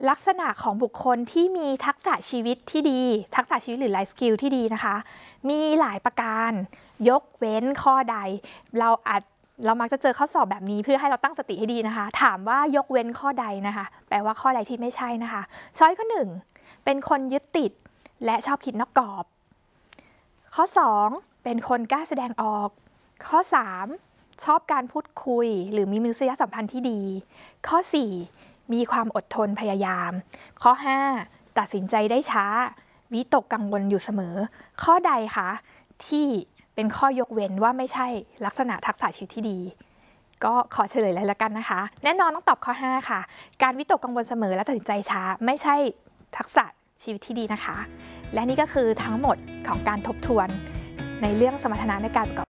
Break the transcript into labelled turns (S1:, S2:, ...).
S1: ลักษณะของบุคคลที่มีทักษะชีวิตที่ดีทักษะชีวิตหรือไลฟ์สกิลที่ดีนะคะมีหลายประการยกเว้นข้อใดเรามักจะเจอข้อสอบแบบนี้เพื่อให้เราตั้งสติให้ดีนะคะถามว่ายกเว้นข้อใดนะคะแปลว่าข้อใดที่ไม่ใช่นะคะช้อยข้อ1เป็นคนยึดติดและชอบคิดนอกกรอบข้อ2เป็นคนกล้าแสดงออกข้อ3ชอบการพูดคุยหรือมีมนุษยสัมพันธ์ที่ดีข้อ4มีความอดทนพยายามข้อ5ตัดสินใจได้ช้าวิตกกังวลอยู่เสมอข้อใดคะที่เป็นข้อยกเว้นว่าไม่ใช่ลักษณะทักษะชีวิตที่ดีก็ขอเฉลยเลยละกันนะคะแน่นอนต้องตอบข้อ5ค่ะการวิตกกังวลเสมอและตัดสินใจช้าไม่ใช่ทักษะชีวิตที่ดีนะคะและนี่ก็คือทั้งหมดของการทบทวนในเรื่องสมรรถนะในการประกอบ